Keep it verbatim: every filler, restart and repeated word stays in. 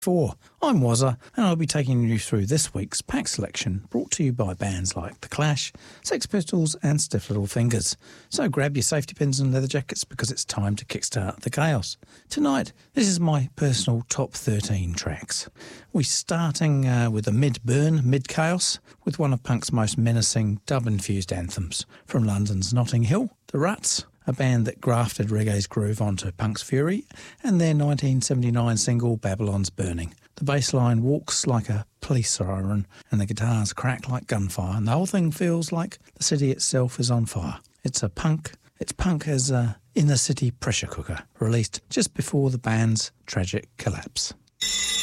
Four. I'm Wazza, and I'll be taking you through this week's pack selection, brought to you by bands like The Clash, Sex Pistols and Stiff Little Fingers. So grab your safety pins and leather jackets because it's time to kickstart the chaos. Tonight, this is my personal top thirteen tracks. We're starting uh, with a mid-burn, mid-chaos, with one of punk's most menacing dub-infused anthems. From London's Notting Hill, The Ruts, a band that grafted reggae's groove onto punk's fury, and their nineteen seventy-nine single Babylon's Burning. The bass line walks like a police siren, and the guitars crack like gunfire, and the whole thing feels like the city itself is on fire. It's a punk, it's punk as a inner city pressure cooker, released just before the band's tragic collapse.